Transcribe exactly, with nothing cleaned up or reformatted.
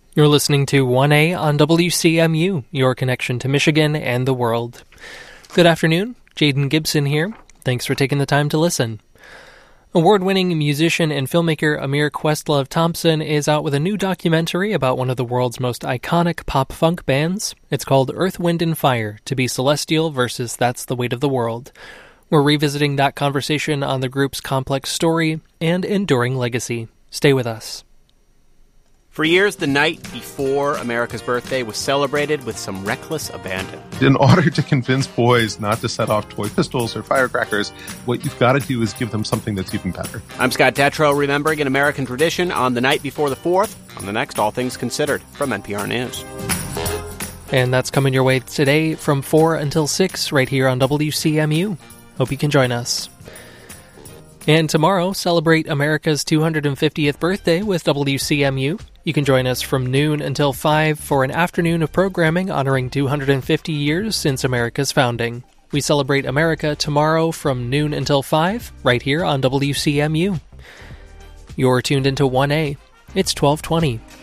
You're listening to one A on W C M U, your connection to Michigan and the world. Good afternoon, Jaden Gibson here. Thanks for taking the time to listen. Award-winning musician and filmmaker Amir Questlove Thompson is out with a new documentary about one of the world's most iconic pop-funk bands. It's called Earth, Wind and Fire, To Be Celestial versus That's the Weight of the World. We're revisiting that conversation on the group's complex story and enduring legacy. Stay with us. For years, the night before America's birthday was celebrated with some reckless abandon. In order to convince boys not to set off toy pistols or firecrackers, what you've got to do is give them something that's even better. I'm Scott Detrow, remembering an American tradition on the night before the fourth, on the next All Things Considered from N P R News. And that's coming your way today from four until six right here on W C M U. Hope you can join us. And tomorrow, celebrate America's two hundred fiftieth birthday with W C M U. You can join us from noon until five for an afternoon of programming honoring two hundred fifty years since America's founding. We celebrate America tomorrow from noon until five, right here on W C M U. You're tuned into one A. It's twelve twenty.